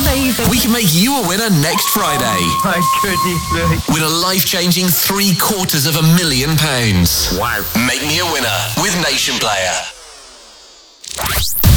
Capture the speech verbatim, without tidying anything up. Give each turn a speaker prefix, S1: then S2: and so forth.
S1: amazing.
S2: We can make you a winner next Friday.
S1: My goodness me.
S2: Win a life-changing three quarters of a million pounds.
S1: Wow.
S2: Make me a winner with Nation Player.